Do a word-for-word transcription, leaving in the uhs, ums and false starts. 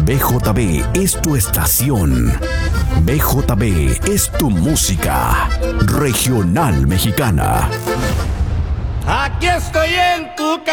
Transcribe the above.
B J B es tu estación. B J B es tu música regional mexicana. Aquí estoy en tu casa.